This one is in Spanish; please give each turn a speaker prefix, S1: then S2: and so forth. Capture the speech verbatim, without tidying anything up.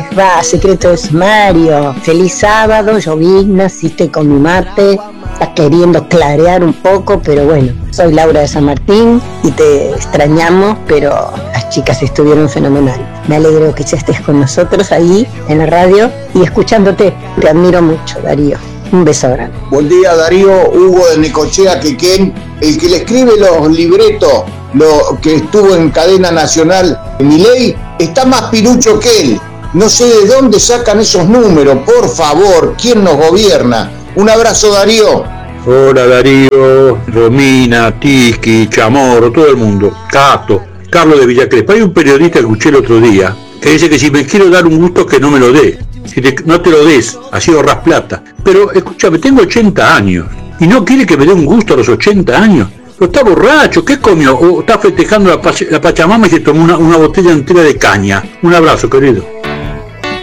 S1: va? Secreto de sumario. Feliz sábado, yo vi, naciste con mi mate. Estás queriendo clarear un poco, pero bueno, soy Laura de San Martín y te extrañamos, pero las chicas estuvieron fenomenal. Me alegro que ya estés con nosotros ahí en la radio y escuchándote. Te admiro mucho, Darío. Un beso grande.
S2: Buen día, Darío. Hugo de Necochea, Quequén, el que le escribe los libretos, lo que estuvo en cadena nacional, Milei, está más pirucho que él. No sé de dónde sacan esos números, por favor, ¿quién nos gobierna? Un abrazo, Darío.
S3: Hola, Darío, Romina, Tiki, Chamorro, todo el mundo. Cato, Carlos de Villa Crespa. Hay un periodista que escuché el otro día que dice que si me quiero dar un gusto que no me lo dé. Si te, no te lo des, así ahorras plata. Pero escúchame, tengo ochenta años y no quiere que me dé un gusto a los ochenta años. Pero está borracho, ¿qué comió? O está festejando la, la Pachamama y se tomó una, una botella entera de caña. Un abrazo, querido.